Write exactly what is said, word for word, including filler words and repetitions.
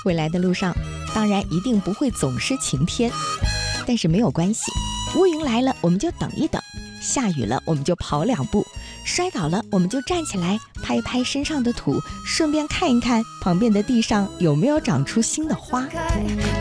未来的路上，当然一定不会总是晴天，但是没有关系，乌云来了我们就等一等，下雨了我们就跑两步，摔倒了我们就站起来拍一拍身上的土，顺便看一看旁边的地上有没有长出新的花。